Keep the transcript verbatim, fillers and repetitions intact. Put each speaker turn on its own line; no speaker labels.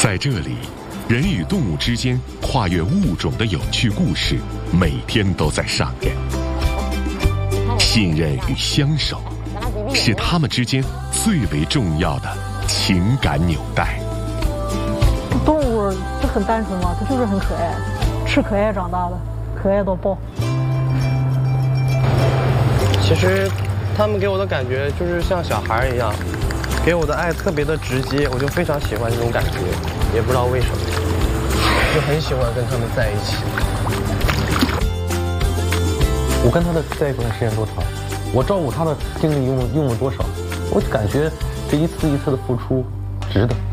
在这里，人与动物之间跨越物种的有趣故事每天都在上演。信任与相守是他们之间最为重要的情感纽带。
动物就很单纯嘛，它就是很可爱，吃可爱长大的，可爱到爆。
其实他们给我的感觉就是像小孩一样，给我的爱特别的直接，我就非常喜欢这种感觉，也不知道为什么，就很喜欢跟他们在一起。
我跟他的在一块时间多长，我照顾他的精力用用了多少，我感觉这一次一次的付出值得。